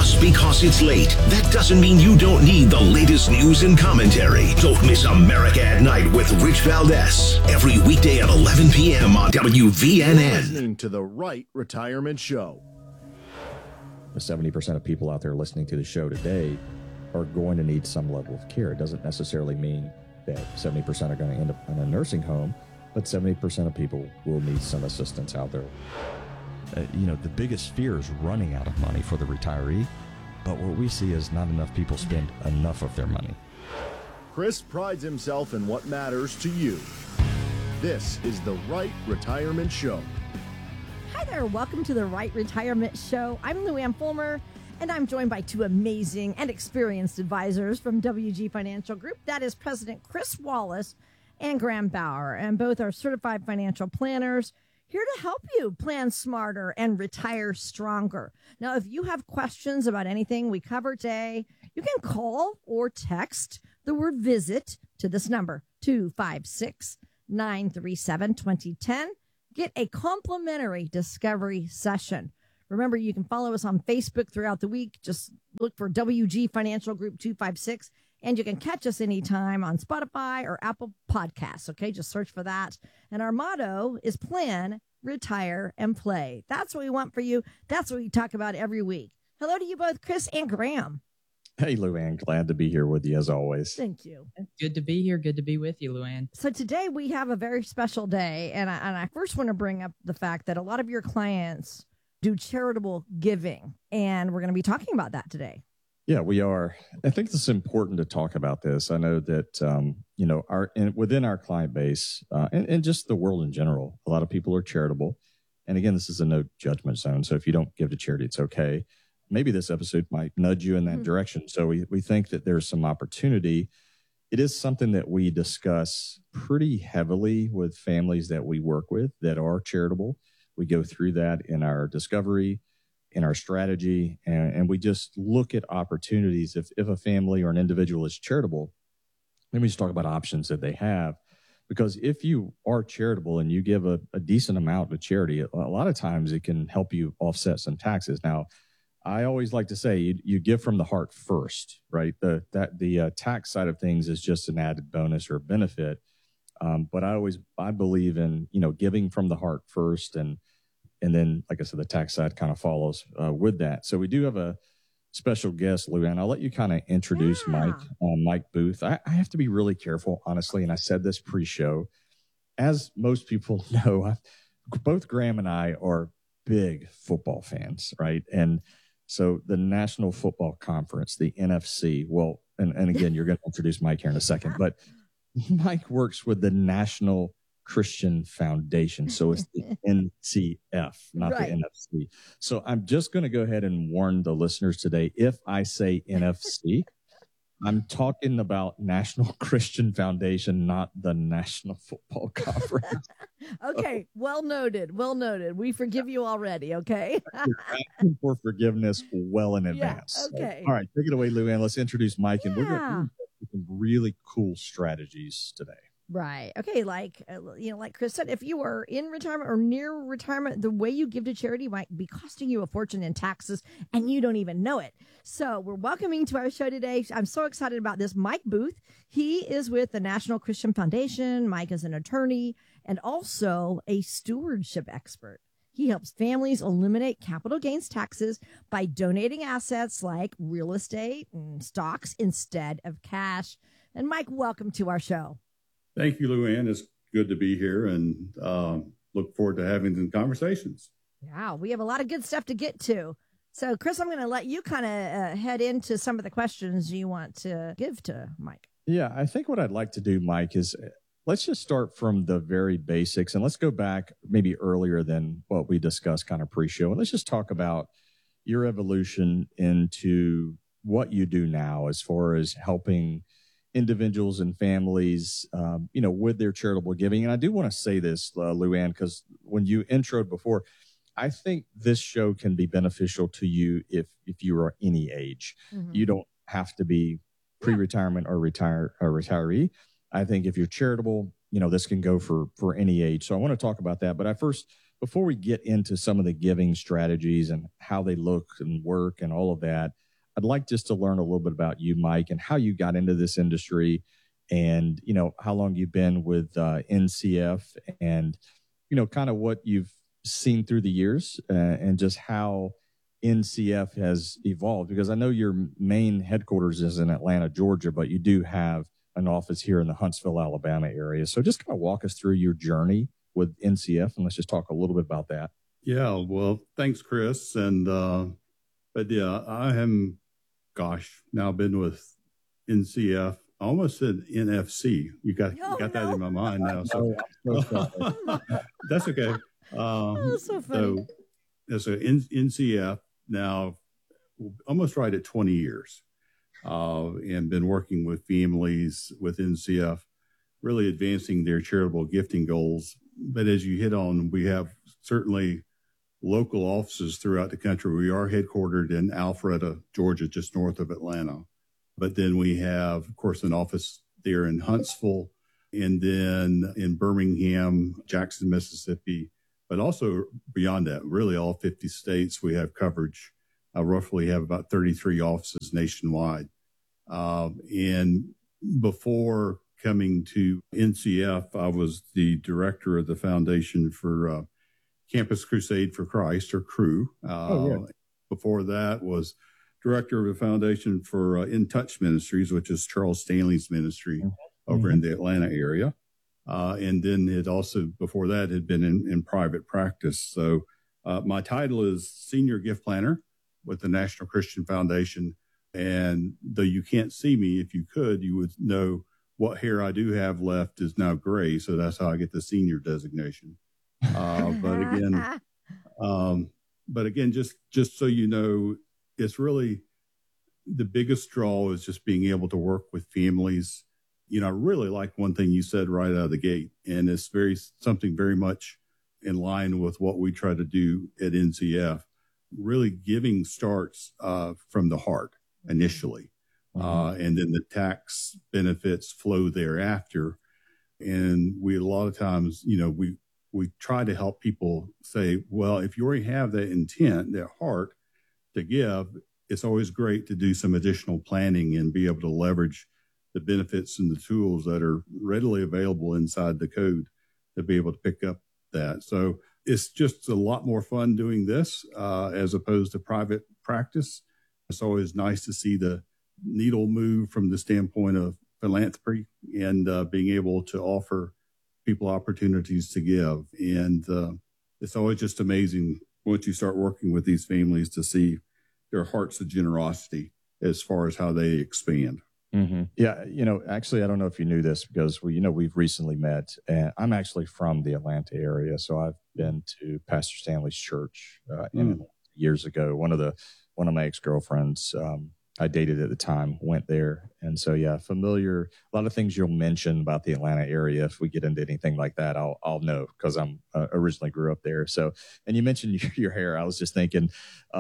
Just because it's late, that doesn't mean you don't need the latest news and commentary. Don't miss America at Night with Rich Valdez. Every weekday at 11 p.m. on WVNN. Listening to The Right Retirement Show. 70% of people out there listening to the show today are going to need some level of care. It doesn't necessarily mean that 70% are going to end up in a nursing home, but 70% of people will need some assistance out there. The biggest fear is running out of money for the retiree, but what we see is not enough people spend enough of their money. Chris prides himself in what matters to you. This is The Right Retirement Show. Hi there. Welcome to The Right Retirement Show. I'm Luann Fulmer, and I'm joined by two amazing and experienced advisors from WG Financial Group. That is President Chris Wallace and Graham Bauer, and both are certified financial planners here to help you plan smarter and retire stronger. Now, if you have questions about anything we cover today, you can call or text the word VISIT to this number, 256-937-2010. Get a complimentary discovery session. Remember, you can follow us on Facebook throughout the week. Just look for WG Financial Group 256, and you can catch us anytime on Spotify or Apple Podcasts. Okay, just search for that. And our motto is plan, retire, and play. That's what we want for you. That's what we talk about every week. Hello to you both, Chris and Graham. Hey, Luann, glad to be here with you as always. Thank you. Good to be here. Good to be with you, Luann. So today we have a very special day, and I first want to bring up the fact that a lot of your clients do charitable giving, and we're going to be talking about that today. Yeah, we are. I think it's important to talk about this. I know that, within our client base and just the world in general, a lot of people are charitable. And again, this is a no judgment zone. So if you don't give to charity, it's okay. Maybe this episode might nudge you in that direction. So we think that there's some opportunity. It is something that we discuss pretty heavily with families that we work with that are charitable. We go through that in our discovery, in our strategy, and we just look at opportunities. If a family or an individual is charitable, then we just talk about options that they have. Because if you are charitable and you give a decent amount to charity, a lot of times it can help you offset some taxes. Now, I always like to say you give from the heart first, right? The tax side of things is just an added bonus or benefit. But I believe in, giving from the heart first, and then, like I said, the tax side kind of follows with that. So we do have a special guest, Luann. I'll let you kind of introduce Mike Booth. I have to be really careful, honestly, and I said this pre-show. As most people know, both Graham and I are big football fans, right? And so the National Football Conference, the NFC, well, and again, you're going to introduce Mike here in a second, but Mike works with the National Christian Foundation. So it's the NCF, not the NFC. So I'm just going to go ahead and warn the listeners today. If I say NFC, I'm talking about National Christian Foundation, not the National Football Conference. Okay. Well noted. Well noted. We forgive you already. Okay. Asking for forgiveness well in advance. Yeah, okay. All right. Take it away, Luann. Let's introduce Mike, and we're going to do some really cool strategies today. Right. Okay. Like Chris said, if you are in retirement or near retirement, the way you give to charity might be costing you a fortune in taxes, and you don't even know it. So we're welcoming to our show today. I'm so excited about this. Mike Booth. He is with the National Christian Foundation. Mike is an attorney and also a stewardship expert. He helps families eliminate capital gains taxes by donating assets like real estate and stocks instead of cash. And Mike, welcome to our show. Thank you, Luann. It's good to be here, and look forward to having some conversations. Yeah, we have a lot of good stuff to get to. So, Chris, I'm going to let you kind of head into some of the questions you want to give to Mike. Yeah, I think what I'd like to do, Mike, is let's just start from the very basics, and let's go back maybe earlier than what we discussed kind of pre-show, and let's just talk about your evolution into what you do now as far as helping individuals and families, with their charitable giving. And I do want to say this, Luann, because when you introed before, I think this show can be beneficial to you if you are any age. Mm-hmm. You don't have to be pre-retirement or retiree. I think if you're charitable, this can go for any age. So I want to talk about that. But I first before we get into some of the giving strategies and how they look and work and all of that, I'd like just to learn a little bit about you, Mike, and how you got into this industry, and how long you've been with NCF, and kind of what you've seen through the years, and just how NCF has evolved. Because I know your main headquarters is in Atlanta, Georgia, but you do have an office here in the Huntsville, Alabama area. So just kind of walk us through your journey with NCF, and let's just talk a little bit about that. Yeah, well, thanks, Chris. And but yeah, I am, now been with NCF. I almost said NFC. You got that in my mind now. So that's okay. So funny. So NCF now almost right at 20 years, and been working with families with NCF, really advancing their charitable gifting goals. But as you hit on, we have certainly local offices throughout the country. We are headquartered in Alpharetta, Georgia, just north of Atlanta. But then we have, of course, an office there in Huntsville, and then in Birmingham, Jackson, Mississippi, but also beyond that, really all 50 states we have coverage. I roughly have about 33 offices nationwide. And before coming to NCF, I was the director of the Foundation for Campus Crusade for Christ, or CRU. Before that was director of the Foundation for In Touch Ministries, which is Charles Stanley's ministry over in the Atlanta area. And then it also, before that, had been in private practice. So my title is Senior Gift Planner with the National Christian Foundation. And though you can't see me, if you could, you would know what hair I do have left is now gray. So that's how I get the senior designation. But again, just so you know, it's really the biggest draw is just being able to work with families. I really like one thing you said right out of the gate, and it's something very much in line with what we try to do at NCF. Really, giving starts from the heart initially, and then the tax benefits flow thereafter. And we, a lot of times, we try to help people say, well, if you already have that intent, that heart to give, it's always great to do some additional planning and be able to leverage the benefits and the tools that are readily available inside the code to be able to pick up that. So it's just a lot more fun doing this as opposed to private practice. It's always nice to see the needle move from the standpoint of philanthropy and being able to offer people opportunities to give. And it's always just amazing once you start working with these families to see their hearts of generosity as far as how they expand. Mm-hmm. Yeah. Actually, I don't know if you knew this because we've recently met, and I'm actually from the Atlanta area. So I've been to Pastor Stanley's church in Atlanta years ago. One of my ex-girlfriends, I dated at the time, went there. And so, yeah, familiar. A lot of things you'll mention about the Atlanta area. If we get into anything like that, I'll know because I'm originally grew up there. So, and you mentioned your hair. I was just thinking,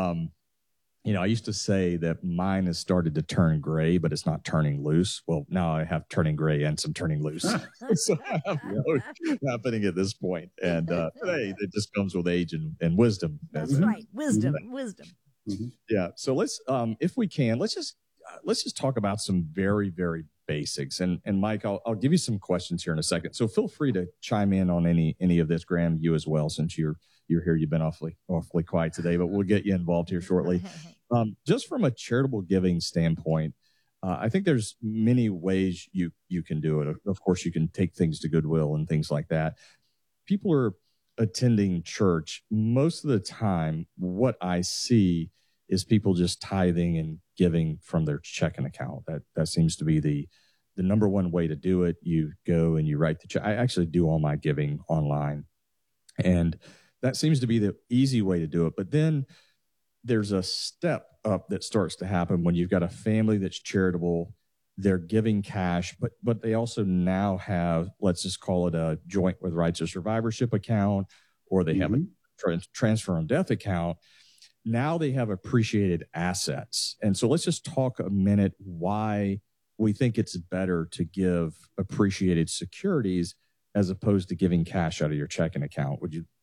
I used to say that mine has started to turn gray, but it's not turning loose. Well, now I have turning gray and some turning loose. So I have both happening at this point. And hey, it just comes with age and wisdom. That's right. Wisdom. Mm-hmm. Yeah. So let's, if we can, let's just talk about some very, very basics. And Mike, I'll give you some questions here in a second. So feel free to chime in on any of this. Graham, you as well, since you're here. You've been awfully quiet today, but we'll get you involved here shortly. Just from a charitable giving standpoint, I think there's many ways you can do it. Of course, you can take things to Goodwill and things like that. People are attending church. Most of the time, what I see is people just tithing and giving from their checking account. That seems to be the number one way to do it. You go and you write the check. I actually do all my giving online, and that seems to be the easy way to do it. But then there's a step up that starts to happen when you've got a family that's charitable. They're giving cash, but they also now have, let's just call it a joint with rights of survivorship account, or they have a transfer on death account. Now they have appreciated assets. And so let's just talk a minute why we think it's better to give appreciated securities as opposed to giving cash out of your checking account. Would you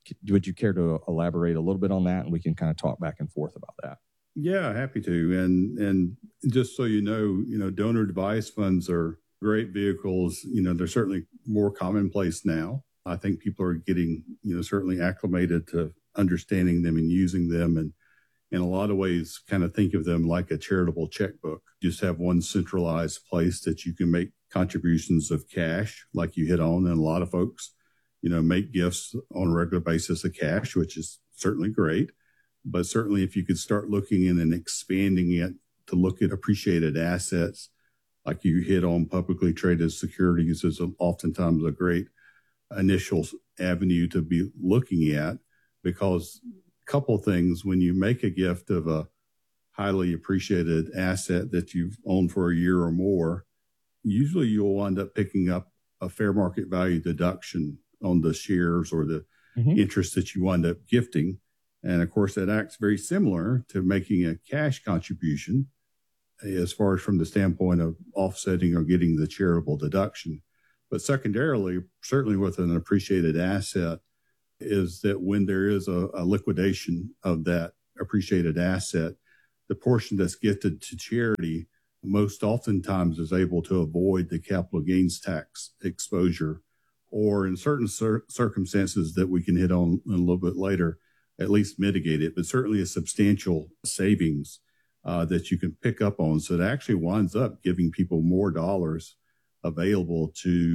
would you care to elaborate a little bit on that, and we can kind of talk back and forth about that? Yeah, happy to. And just so you know, donor advised funds are great vehicles. They're certainly more commonplace now. I think people are getting, certainly acclimated to understanding them and using them. And in a lot of ways, kind of think of them like a charitable checkbook. Just have one centralized place that you can make contributions of cash, like you hit on. And a lot of folks, make gifts on a regular basis of cash, which is certainly great. But certainly if you could start looking in and expanding it to look at appreciated assets, like you hit on, publicly traded securities is oftentimes a great initial avenue to be looking at, because a couple things, when you make a gift of a highly appreciated asset that you've owned for a year or more, usually you'll wind up picking up a fair market value deduction on the shares or the interest that you wind up gifting. And of course, that acts very similar to making a cash contribution as far as from the standpoint of offsetting or getting the charitable deduction. But secondarily, certainly with an appreciated asset, is that when there is a liquidation of that appreciated asset, the portion that's gifted to charity most oftentimes is able to avoid the capital gains tax exposure, or in certain circumstances that we can hit on a little bit later, at least mitigate it, but certainly a substantial savings that you can pick up on. So it actually winds up giving people more dollars available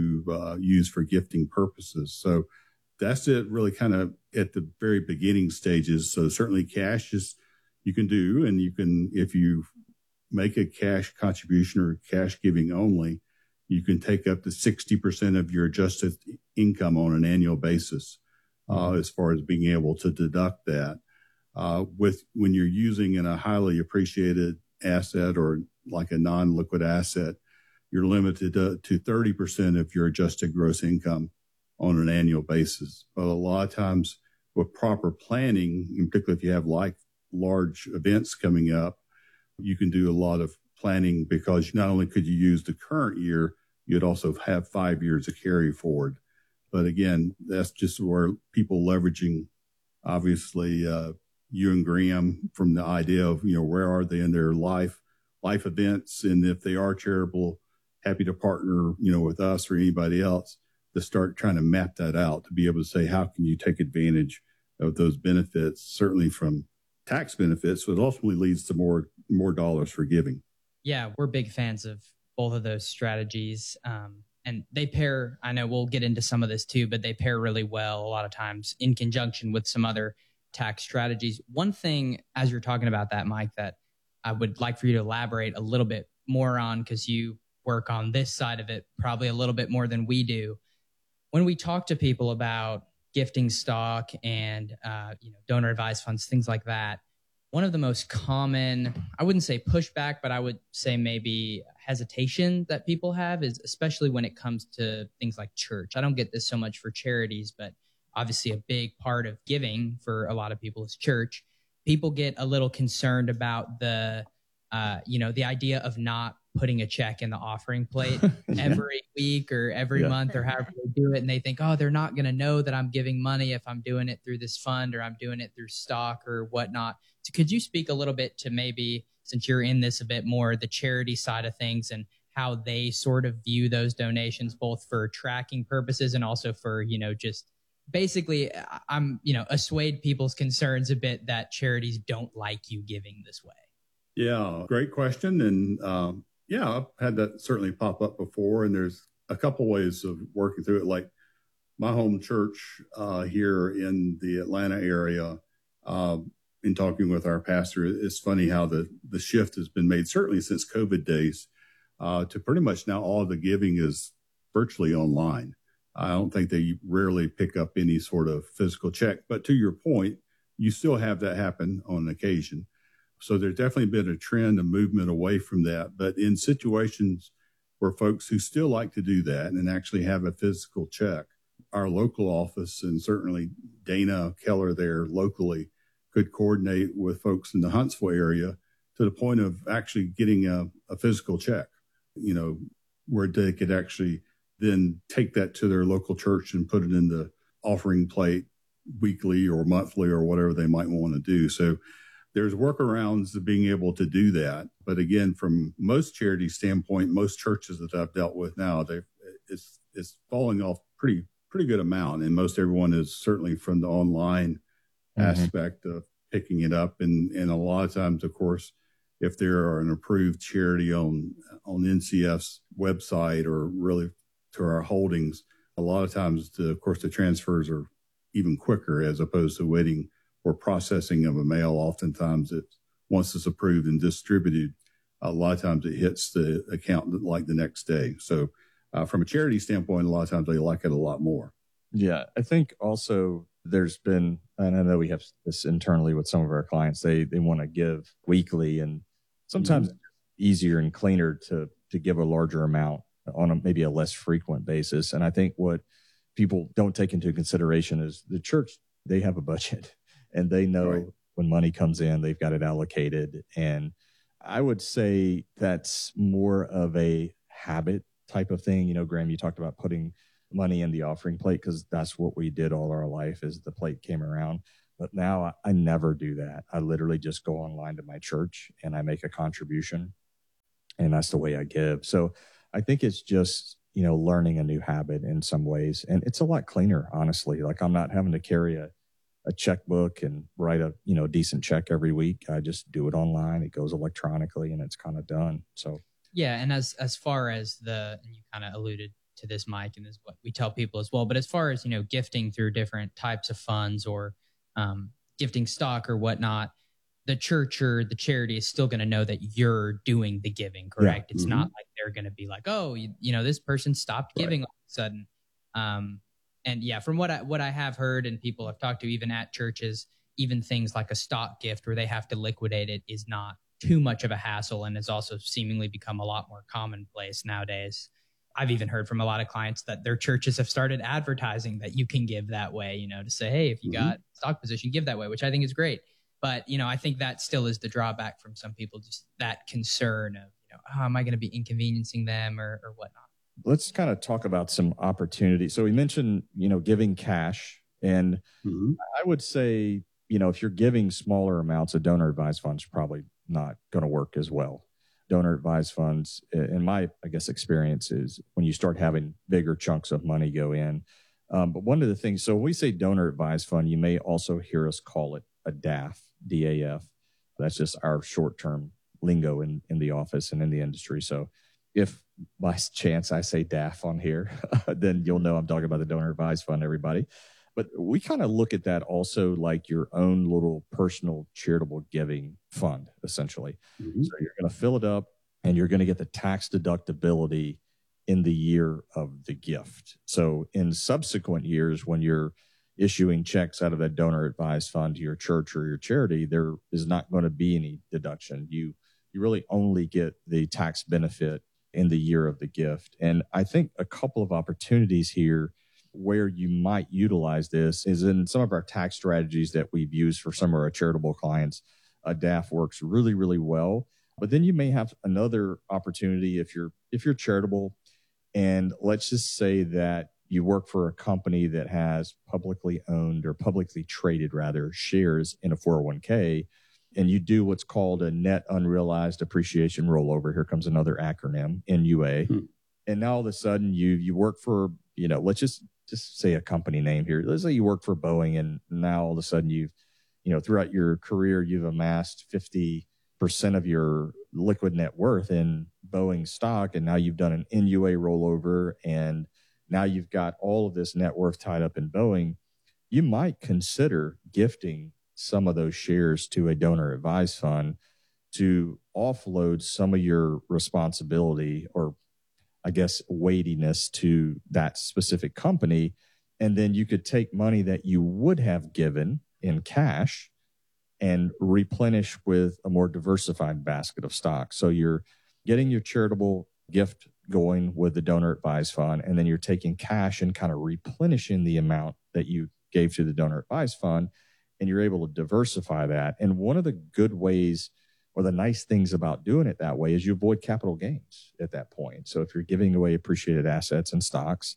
to use for gifting purposes. So that's it really kind of at the very beginning stages. So certainly cash is you can do, and you can, if you make a cash contribution or cash giving only, you can take up to 60% of your adjusted income on an annual basis as far as being able to deduct that. When you're using in a highly appreciated asset or like a non-liquid asset, you're limited to 30% of your adjusted gross income on an annual basis. But a lot of times with proper planning, in particular if you have like large events coming up, you can do a lot of planning, because not only could you use the current year, you'd also have 5 years of carry forward. But again, that's just where people leveraging, obviously, you and Graham, from the idea of, where are they in their life events? And if they are charitable, happy to partner, with us or anybody else to start trying to map that out, to be able to say, how can you take advantage of those benefits, certainly from tax benefits, but it ultimately leads to more dollars for giving. Yeah, we're big fans of both of those strategies. And they pair, I know we'll get into some of this too, but they pair really well a lot of times in conjunction with some other tax strategies. One thing, as you're talking about that, Mike, that I would like for you to elaborate a little bit more on, because you work on this side of it probably a little bit more than we do. When we talk to people about gifting stock and donor advised funds, things like that, one of the most common, I wouldn't say pushback, but I would say maybe hesitation that people have is, especially when it comes to things like church. I don't get this so much for charities, but obviously a big part of giving for a lot of people is church. People get a little concerned about the idea of not putting a check in the offering plate every week or every month or however they do it. And they think, oh, they're not going to know that I'm giving money if I'm doing it through this fund or I'm doing it through stock or whatnot. So could you speak a little bit to, maybe, since you're in this a bit more, the charity side of things and how they sort of view those donations, both for tracking purposes and also for, just basically, assuade people's concerns a bit that charities don't like you giving this way? Yeah, great question. And I've had that certainly pop up before. And there's a couple ways of working through it. Like my home church here in the Atlanta area, in talking with our pastor, it's funny how the shift has been made, certainly since COVID days, to pretty much now all of the giving is virtually online. I don't think they rarely pick up any sort of physical check. But to your point, you still have that happen on occasion. So there's definitely been a trend, a movement away from that. But in situations where folks who still like to do that and actually have a physical check, our local office, and certainly Dana Keller there locally, could coordinate with folks in the Huntsville area to the point of actually getting a physical check, where they could actually then take that to their local church and put it in the offering plate, weekly or monthly or whatever they might want to do. So there's workarounds to being able to do that. But again, from most charity standpoint, most churches that I've dealt with now, it's falling off pretty good amount. And most everyone is certainly from the online aspect of picking it up. And a lot of times, of course, if there are an approved charity on NCF's website or really to our holdings, a lot of times, the transfers are even quicker as opposed to waiting for processing of a mail. Oftentimes, once it's approved and distributed, a lot of times it hits the account like the next day. So from a charity standpoint, a lot of times they like it a lot more. Yeah, I think also there's been, and I know we have this internally with some of our clients, they want to give weekly, and sometimes it's easier and cleaner to give a larger amount on maybe a less frequent basis. And I think what people don't take into consideration is the church, they have a budget and they know when money comes in, they've got it allocated. And I would say that's more of a habit type of thing. You know, Graham, you talked about putting money in the offering plate because that's what we did all our life as the plate came around. But now I never do that. I literally just go online to my church and I make a contribution, and that's the way I give. So I think it's just, you know, learning a new habit in some ways. And it's a lot cleaner, honestly. Like I'm not having to carry a checkbook and write a, you know, decent check every week. I just do it online. It goes electronically and it's kind of done. So yeah. And as far as and you kind of alluded to this, Mike, and this is what we tell people as well. But as far as, you know, gifting through different types of funds or gifting stock or whatnot, the church or the charity is still going to know that you're doing the giving, correct? Yeah. It's not like they're going to be like, oh, you know, this person stopped giving all of a sudden. And yeah, from what I have heard and people I've talked to, even at churches, even things like a stock gift where they have to liquidate it is not too much of a hassle, and has also seemingly become a lot more commonplace nowadays. I've even heard from a lot of clients that their churches have started advertising that you can give that way, you know, to say, hey, if you got stock position, give that way, which I think is great. But, you know, I think that still is the drawback from some people, just that concern of, you know, oh, am I going to be inconveniencing them or whatnot? Let's kind of talk about some opportunities. So we mentioned, you know, giving cash. And I would say, you know, if you're giving smaller amounts, a donor advised fund's probably not going to work as well. Donor advised funds, in my, I guess, experience, is when you start having bigger chunks of money go in. But one of the things, so when we say donor advised fund, you may also hear us call it a DAF, DAF. That's just our short-term lingo in the office and in the industry. So if by chance I say DAF on here, then you'll know I'm talking about the donor advised fund, everybody. But we kind of look at that also like your own little personal charitable giving fund, essentially. So you're going to fill it up and you're going to get the tax deductibility in the year of the gift. So in subsequent years, when you're issuing checks out of that donor advised fund to your church or your charity, there is not going to be any deduction. You really only get the tax benefit in the year of the gift. And I think a couple of opportunities here where you might utilize this is in some of our tax strategies that we've used for some of our charitable clients. A DAF works really, really well. But then you may have another opportunity if you're charitable, and let's just say that you work for a company that has publicly owned or publicly traded, rather, shares in a 401k, and you do what's called a net unrealized appreciation rollover. Here comes another acronym, NUA. And now all of a sudden you work for, you know, let's just say a company name here. Let's say you work for Boeing, and now all of a sudden you've, you know, throughout your career, you've amassed 50% of your liquid net worth in Boeing stock. And now you've done an NUA rollover, and now you've got all of this net worth tied up in Boeing. You might consider gifting some of those shares to a donor advised fund to offload some of your responsibility, or I guess weightiness, to that specific company. And then you could take money that you would have given in cash and replenish with a more diversified basket of stocks. So you're getting your charitable gift going with the donor advised fund, and then you're taking cash and kind of replenishing the amount that you gave to the donor advised fund, and you're able to diversify that. And one of the good ways, or the nice things about doing it that way, is you avoid capital gains at that point. So if you're giving away appreciated assets and stocks,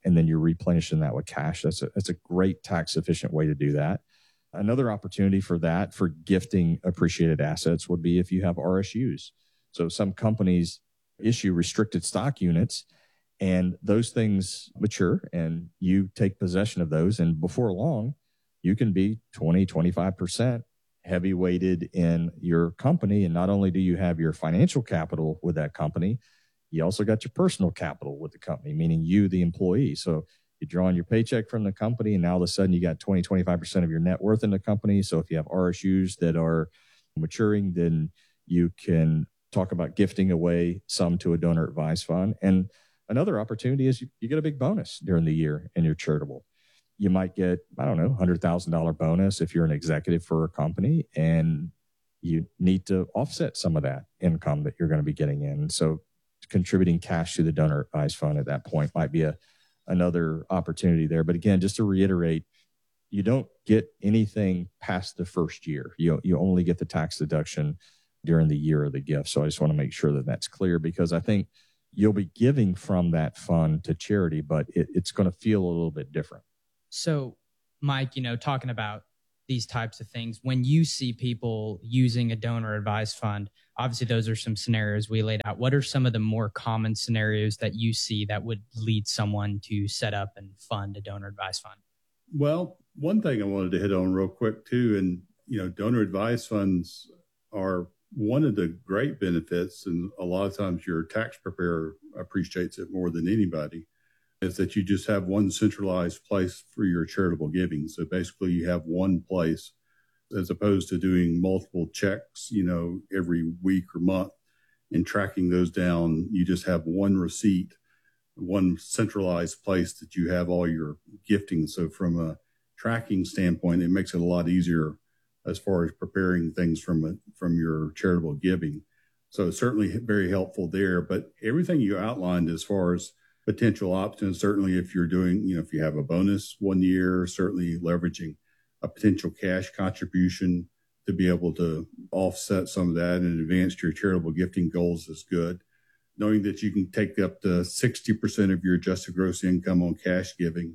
and then you're replenishing that with cash. That's a great tax efficient way to do that. Another opportunity for that, for gifting appreciated assets, would be if you have RSUs. So some companies issue restricted stock units, and those things mature and you take possession of those. And before long, you can be 20, 25% heavy weighted in your company. And not only do you have your financial capital with that company, you also got your personal capital with the company, meaning you, the employee. So you draw on your paycheck from the company, and now all of a sudden you got 20, 25% of your net worth in the company. So if you have RSUs that are maturing, then you can talk about gifting away some to a donor advised fund. And another opportunity is you get a big bonus during the year and you're charitable. You might get, I don't know, $100,000 bonus if you're an executive for a company, and you need to offset some of that income that you're going to be getting in. So contributing cash to the donor advised fund at that point might be another opportunity there. But again, just to reiterate, you don't get anything past the first year. You only get the tax deduction during the year of the gift. So I just want to make sure that that's clear, because I think you'll be giving from that fund to charity, but it's going to feel a little bit different. So, Mike, talking about these types of things, when you see people using a donor advised fund, obviously those are some scenarios we laid out. What are some of the more common scenarios that you see that would lead someone to set up and fund a donor advised fund? Well, one thing I wanted to hit on real quick too, and donor advised funds are one of the great benefits, and a lot of times your tax preparer appreciates it more than anybody, is that you just have one centralized place for your charitable giving. So basically you have one place, as opposed to doing multiple checks, every week or month and tracking those down. You just have one receipt, one centralized place that you have all your gifting. So from a tracking standpoint, it makes it a lot easier as far as preparing things from your charitable giving. So it's certainly very helpful there. But everything you outlined as far as potential options, certainly if you're doing, if you have a bonus one year, certainly leveraging a potential cash contribution to be able to offset some of that and advance your charitable gifting goals is good. Knowing that you can take up to 60% of your adjusted gross income on cash giving,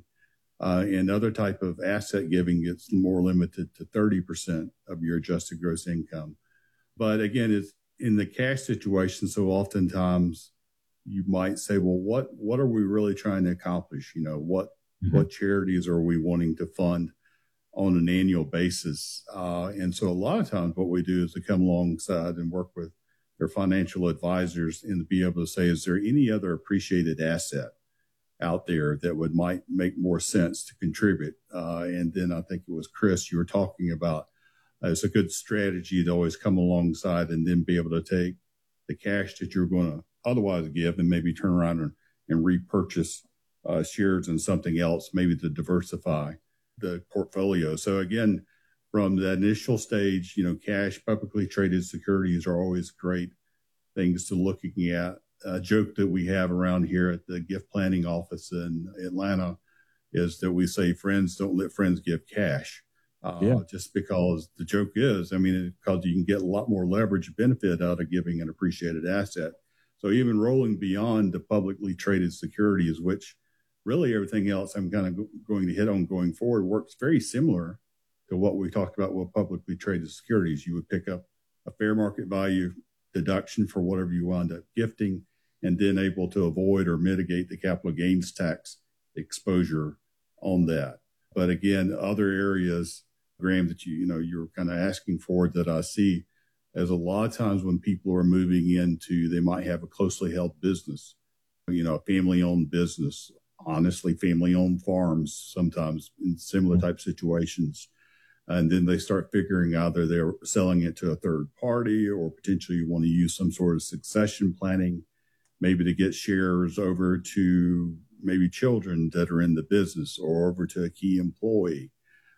and other type of asset giving, it's more limited to 30% of your adjusted gross income. But again, it's in the cash situation. So oftentimes you might say, well, what are we really trying to accomplish? What charities are we wanting to fund on an annual basis? And so a lot of times what we do is to come alongside and work with their financial advisors and to be able to say, is there any other appreciated asset out there that might make more sense to contribute? And then I think it was Chris, you were talking about, it's a good strategy to always come alongside and then be able to take the cash that you're going to otherwise give and maybe turn around and repurchase shares in something else, maybe to diversify the portfolio. So again, from the initial stage, cash, publicly traded securities are always great things to looking at. A joke that we have around here at the gift planning office in Atlanta is that we say, friends don't let friends give cash. Just because the joke is, because you can get a lot more leverage benefit out of giving an appreciated asset. So even rolling beyond the publicly traded securities, which really everything else I'm kind of going to hit on going forward works very similar to what we talked about with publicly traded securities. You would pick up a fair market value deduction for whatever you wound up gifting, and then able to avoid or mitigate the capital gains tax exposure on that. But again, other areas, Graham, that you're kind of asking for that I see as a lot of times when people are moving into, they might have a closely held business, a family-owned business, honestly, family-owned farms sometimes in similar type situations. And then they start figuring either they're selling it to a third party or potentially you want to use some sort of succession planning, maybe to get shares over to maybe children that are in the business or over to a key employee.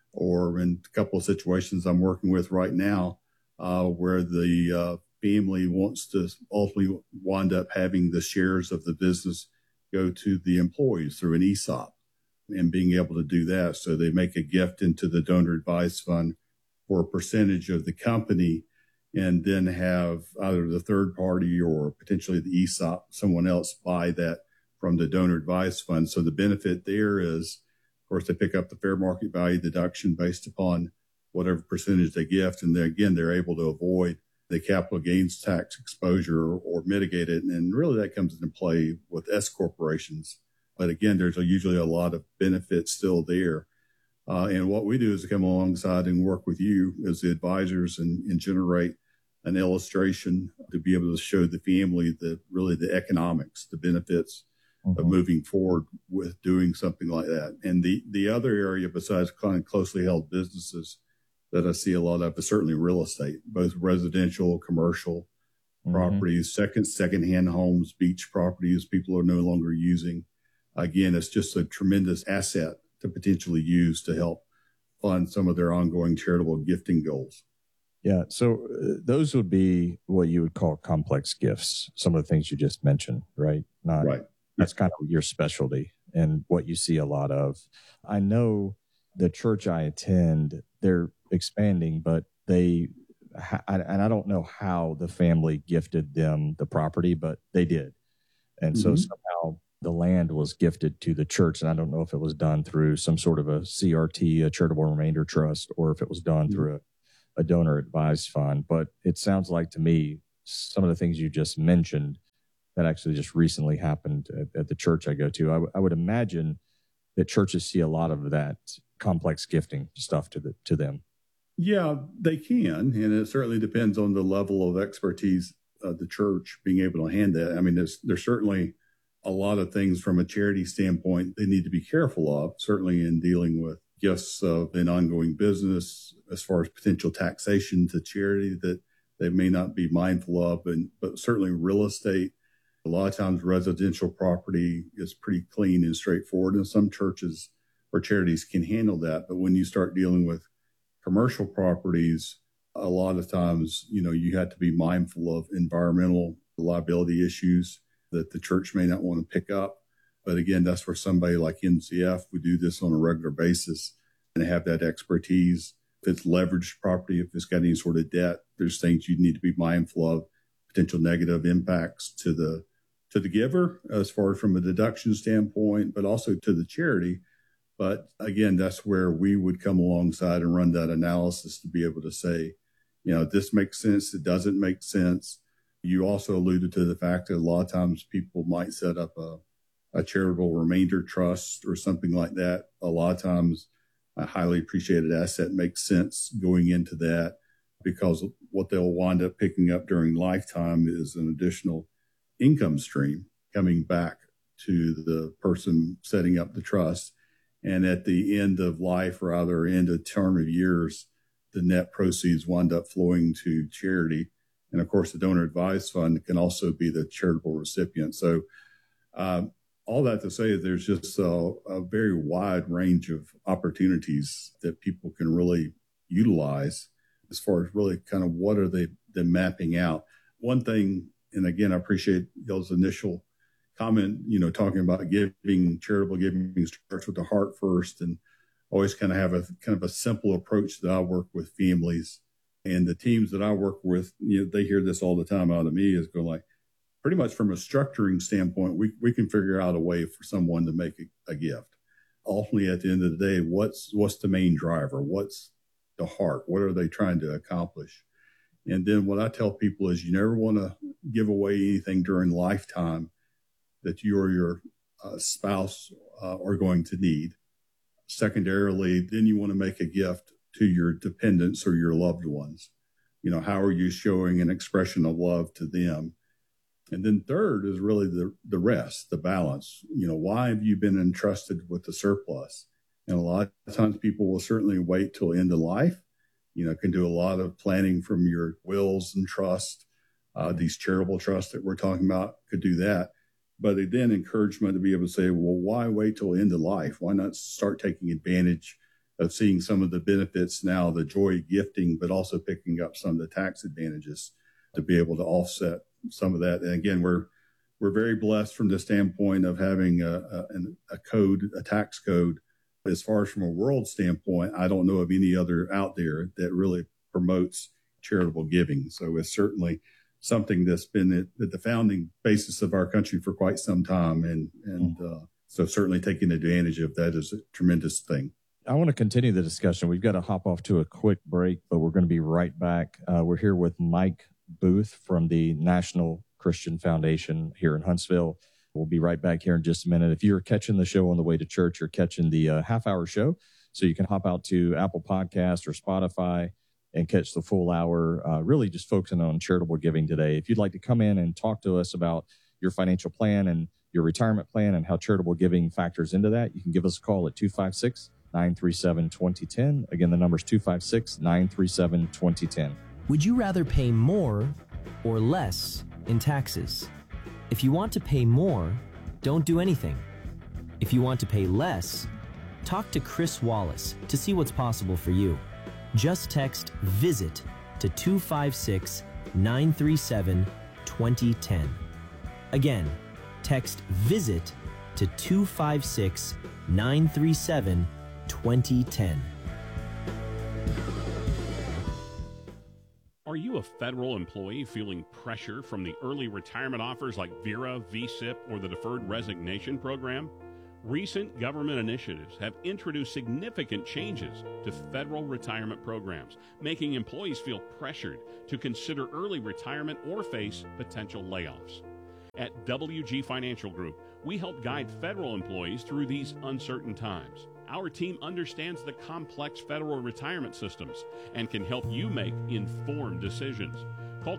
Or in a couple of situations I'm working with right now where the family wants to ultimately wind up having the shares of the business go to the employees through an ESOP and being able to do that. So they make a gift into the donor advised fund for a percentage of the company and then have either the third party or potentially the ESOP, someone else buy that from the donor advised fund. So the benefit there is, of course, they pick up the fair market value deduction based upon whatever percentage they gift. And then again, they're able to avoid the capital gains tax exposure or mitigate it. And really that comes into play with S corporations. But again, there's usually a lot of benefits still there. And what we do is come alongside and work with you as the advisors and generate an illustration to be able to show the family the economics, the benefits of moving forward with doing something like that. And the other area besides kind of closely held businesses that I see a lot of is certainly real estate, both residential, commercial properties, secondhand homes, beach properties people are no longer using. Again, it's just a tremendous asset to potentially use to help fund some of their ongoing charitable gifting goals. Yeah. So those would be what you would call complex gifts. Some of the things you just mentioned, right? Right. That's kind of your specialty and what you see a lot of. I know the church I attend, they're expanding, but and I don't know how the family gifted them the property, but they did. And so somehow the land was gifted to the church. And I don't know if it was done through some sort of a CRT, a charitable remainder trust, or if it was done through a donor advised fund. But it sounds like to me, some of the things you just mentioned that actually just recently happened at the church I go to, I would imagine that churches see a lot of that complex gifting stuff to them. Yeah, they can. And it certainly depends on the level of expertise of the church being able to hand that. I mean, there's certainly a lot of things from a charity standpoint they need to be careful of, certainly in dealing with gifts of an ongoing business as far as potential taxation to charity that they may not be mindful of. But certainly real estate, a lot of times residential property is pretty clean and straightforward. And some churches or charities can handle that. But when you start dealing with commercial properties, a lot of times, you have to be mindful of environmental liability issues that the church may not want to pick up. But again, that's where somebody like NCF would do this on a regular basis and have that expertise. If it's leveraged property, if it's got any sort of debt, there's things you need to be mindful of, potential negative impacts to the giver as far as from a deduction standpoint, but also to the charity. But again, that's where we would come alongside and run that analysis to be able to say, this makes sense. It doesn't make sense. You also alluded to the fact that a lot of times people might set up a charitable remainder trust or something like that. A lot of times a highly appreciated asset makes sense going into that because what they'll wind up picking up during lifetime is an additional income stream coming back to the person setting up the trust. And at the end of life, or rather end of term of years, the net proceeds wind up flowing to charity. And of course, the donor advised fund can also be the charitable recipient. So all that to say, there's just a very wide range of opportunities that people can really utilize as far as really kind of what are they mapping out. One thing, and again, I appreciate y'all's initial comment, talking about charitable giving starts with the heart first, and always kind of have a simple approach that I work with families and the teams that I work with. They hear this all the time out of me is going like, pretty much from a structuring standpoint, we can figure out a way for someone to make a gift. Ultimately, at the end of the day, what's the main driver? What's the heart? What are they trying to accomplish? And then what I tell people is you never want to give away anything during lifetime that you or your spouse are going to need. Secondarily, then you want to make a gift to your dependents or your loved ones. How are you showing an expression of love to them? And then third is really the rest, the balance. Why have you been entrusted with the surplus? And a lot of times people will certainly wait till end of life. Can do a lot of planning from your wills and trust. These charitable trusts that we're talking about could do that. But then encouragement to be able to say, well, why wait till end of life? Why not start taking advantage of seeing some of the benefits now, the joy of gifting, but also picking up some of the tax advantages to be able to offset some of that. And again, we're very blessed from the standpoint of having a tax code. As far as from a world standpoint, I don't know of any other out there that really promotes charitable giving. So it's certainly something that's been at the founding basis of our country for quite some time. So certainly taking advantage of that is a tremendous thing. I want to continue the discussion. We've got to hop off to a quick break, but we're going to be right back. We're here with Mike Booth from the National Christian Foundation here in Huntsville. We'll be right back here in just a minute. If you're catching the show on the way to church, you're catching the half-hour show, so you can hop out to Apple Podcast or Spotify and catch the full hour, really just focusing on charitable giving today. If you'd like to come in and talk to us about your financial plan and your retirement plan and how charitable giving factors into that, you can give us a call at 256-937-2010. Again, the number is 256-937-2010. Would you rather pay more or less in taxes? If you want to pay more, don't do anything. If you want to pay less, talk to Chris Wallace to see what's possible for you. Just text VISIT to 256-937-2010. Again, text VISIT to 256-937-2010. Are you a federal employee feeling pressure from the early retirement offers like VERA, VSIP, or the Deferred Resignation Program? Recent government initiatives have introduced significant changes to federal retirement programs, making employees feel pressured to consider early retirement or face potential layoffs. At WG Financial Group, we help guide federal employees through these uncertain times. Our team understands the complex federal retirement systems and can help you make informed decisions. Call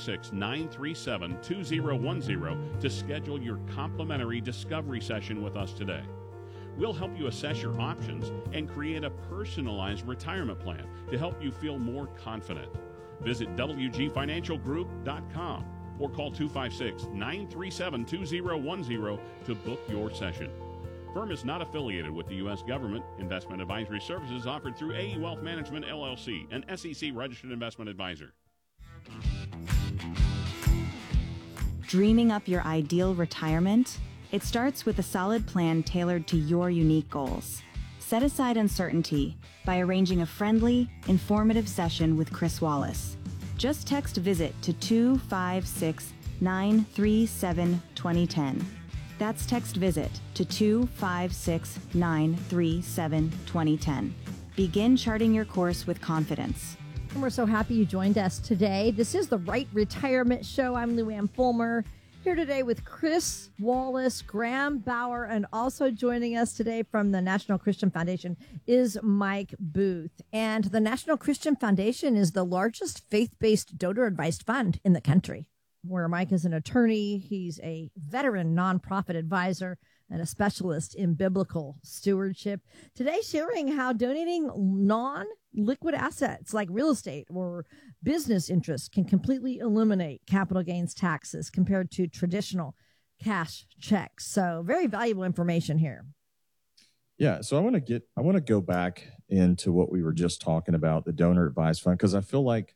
256-937-2010 to schedule your complimentary discovery session with us today. We'll help you assess your options and create a personalized retirement plan to help you feel more confident. Visit WGFinancialGroup.com or call 256-937-2010 to book your session. Firm is not affiliated with the U.S. government. Investment advisory services offered through AE Wealth Management, LLC, an SEC registered investment advisor. Dreaming up your ideal retirement? It starts with a solid plan tailored to your unique goals. Set aside uncertainty by arranging a friendly, informative session with Chris Wallace. Just text VISIT to 256-937-2010. That's text VISIT to 256-937-2010. Begin charting your course with confidence. And we're so happy you joined us today. This is the Right Retirement Show. I'm Lou Ann Fulmer, here today with Chris Wallace, Graham Bauer, and also joining us today from the National Christian Foundation is Mike Booth. And the National Christian Foundation is the largest faith-based donor-advised fund in the country. Where Mike is an attorney, he's a veteran nonprofit advisor and a specialist in biblical stewardship. Today, sharing how donating non-liquid assets like real estate or business interests can completely eliminate capital gains taxes compared to traditional cash checks. So very valuable information here. Yeah, so I want to go back into what we were just talking about, the donor advised fund, because I feel like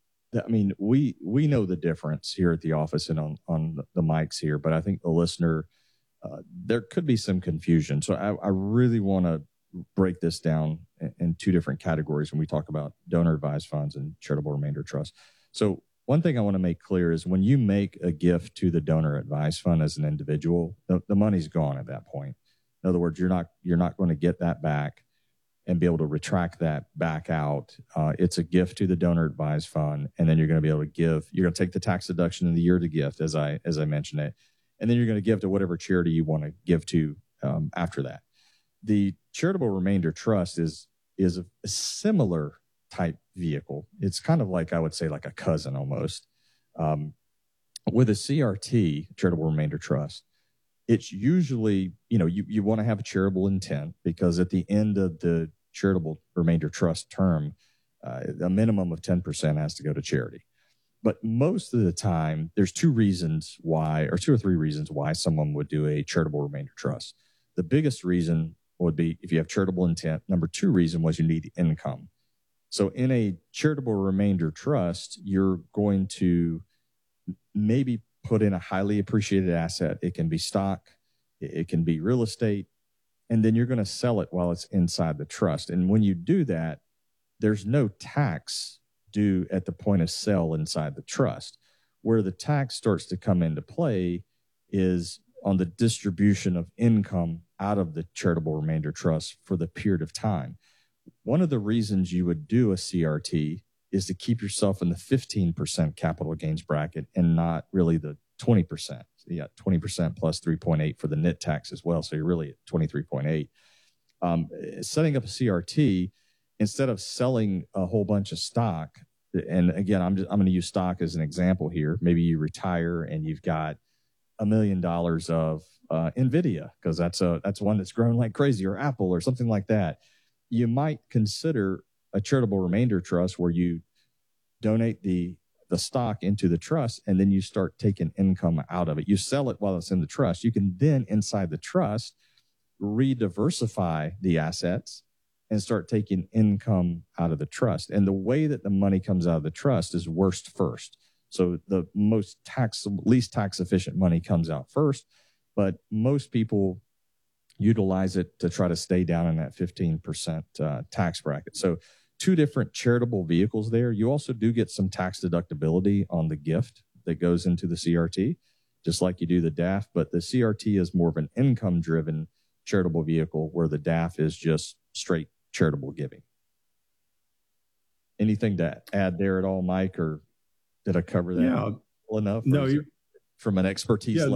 we know the difference here at the office and on the mics here, but I think the listener, there could be some confusion. So I really want to break this down in two different categories when we talk about donor advised funds and charitable remainder trust. So one thing I want to make clear is when you make a gift to the donor advised fund as an individual, the money's gone at that point. In other words, you're not going to get that back and be able to retract that back out. It's a gift to the donor advised fund, and then you're going to be able to give. You're going to take the tax deduction in the year to gift, as I mentioned it, and then you're going to give to whatever charity you want to give to after that. The charitable remainder trust is a similar type vehicle. It's kind of like, I would say, like a cousin almost. With a CRT, charitable remainder trust, it's usually, you want to have a charitable intent, because at the end of the charitable remainder trust term, a minimum of 10% has to go to charity. But most of the time, there's two or three reasons why someone would do a charitable remainder trust. The biggest reason would be if you have charitable intent. Number two reason was you need income. So in a charitable remainder trust, you're going to maybe put in a highly appreciated asset. It can be stock, it can be real estate, and then you're going to sell it while it's inside the trust. And when you do that, there's no tax due at the point of sale inside the trust. where the tax starts to come into play is on the distribution of income out of the charitable remainder trust for the period of time. One of the reasons you would do a CRT is to keep yourself in the 15% capital gains bracket and not really the 20%. Yeah, 20% plus 3.8 for the net tax as well. So you're really at 23.8. Setting up a CRT, instead of selling a whole bunch of stock, and again, I'm going to use stock as an example here. Maybe you retire and you've got $1 million of NVIDIA, because that's one that's grown like crazy, or Apple or something like that. You might consider a charitable remainder trust where you donate the stock into the trust, and then you start taking income out of it. You sell it while it's in the trust. You can then, inside the trust, re-diversify the assets and start taking income out of the trust. And the way that the money comes out of the trust is worst first. So the least tax efficient money comes out first, but most people utilize it to try to stay down in that 15% tax bracket. So 2 different charitable vehicles there. You also do get some tax deductibility on the gift that goes into the CRT, just like you do the DAF, but the CRT is more of an income driven charitable vehicle, where the DAF is just straight charitable giving. Anything to add there at all, Mike, or did I cover that well enough? No, from an expertise level?